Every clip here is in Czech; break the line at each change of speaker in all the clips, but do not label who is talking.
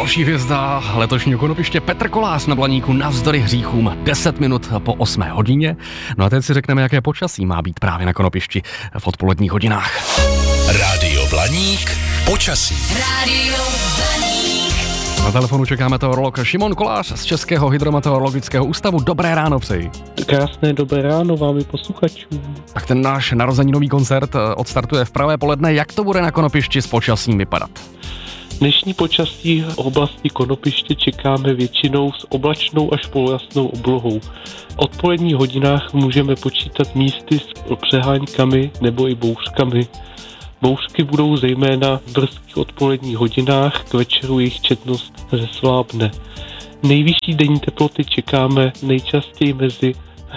další hvězda letošního Konopiště Petr Kolář na Blaníku navzdory hříchům 10 minut po 8 hodině. No a teď si řekneme, jaké počasí má být právě na Konopišti v odpoledních hodinách.
Rádio Blaník, počasí.
Rádio Blaník.
Na telefonu čeká meteorolog Šimon Kolář z Českého hydrometeorologického ústavu. Dobré ráno přeji.
Krásné dobré ráno vám i posluchačům.
Tak ten náš narozeninový koncert odstartuje v pravé poledne. Jak to bude na Konopišti s počasím vypadat?
Dnešní počasí v oblasti Konopiště čekáme většinou s oblačnou až polojasnou oblohou. V odpoledních hodinách můžeme počítat místy s přeháňkami nebo i bouřkami. Bouřky budou zejména v brzkých odpoledních hodinách, k večeru jejich četnost zeslábne. Nejvyšší denní teploty čekáme nejčastěji mezi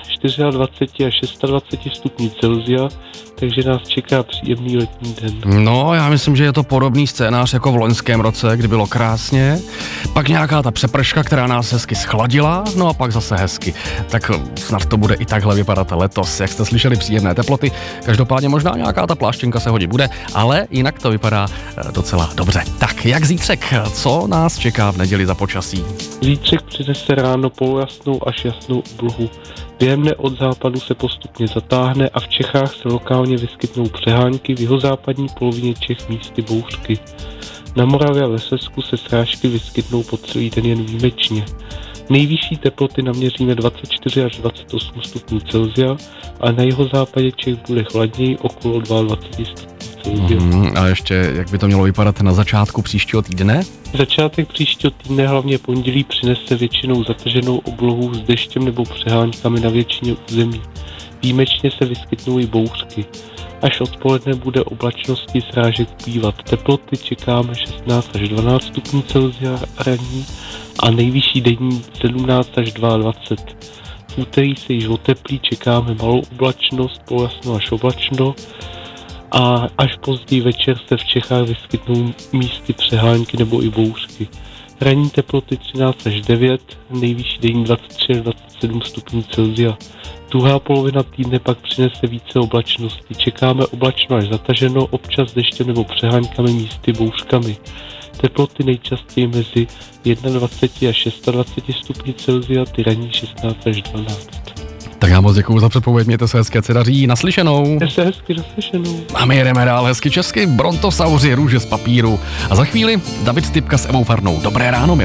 24 a 26 stupňů Celsia, takže nás čeká příjemný letní den.
No, já myslím, že je to podobný scénář jako v loňském roce, kdy bylo krásně, pak nějaká ta přeprška, která nás hezky schladila, no a pak zase hezky. Tak snad to bude i takhle vypadat letos, jak jste slyšeli, příjemné teploty. Každopádně možná nějaká ta pláštěnka se hodit bude, ale jinak to vypadá docela dobře. Tak, jak zítřek, co nás čeká v neděli za počasí?
Zítřek přinese ráno polojasnou až jasnou oblohu. Věmne od západu se postupně zatáhne a v Čechách se lokálně vyskytnou přehánky, v jihozápadní polovině Čech místy bouřky. Na Moravě a ve Slezsku se srážky vyskytnou po celý den jen výjimečně. Nejvyšší teploty naměříme 24 až 28 stupňů Celsia a na jihozápadě Čech bude chladněji okolo 22 stupňů Celsia.
A ještě, jak by to mělo vypadat na začátku příštího týdne?
Začátek příštího týdne, hlavně pondělí, přinese většinou zataženou oblohu s deštěm nebo přeháňkami na většině území. Výjimečně se vyskytnou i bouřky. Až odpoledne bude oblačnosti srážek ubývat. Teploty čekáme 16 až 12 stupňů Celsia ranní a nejvyšší denní 17 až 22. V úterý se již oteplí, čekáme malou oblačnost, polojasno až oblačno a až později večer se v Čechách vyskytnou místy přehánky nebo i bouřky. Ranní teploty 13 až 9, nejvyšší denní 23 až 27 stupňů Celsia. Druhá polovina týdne pak přinese více oblačnosti. Čekáme oblačno až zataženo, občas deštěm nebo přeháňkami místy bouřkami. Teploty nejčastěji mezi 21 až 26 stupňů Celsia, ty ranní 16 až 12.
Tak já moc děkuju za předpověď, mějte se hezky, daří, naslyšenou.
Mějte se hezky, naslyšenou.
A my jedeme dál hezky česky, Brontosauři, růže z papíru. A za chvíli David Stypka s Evou Farnou. Dobré ráno, milé.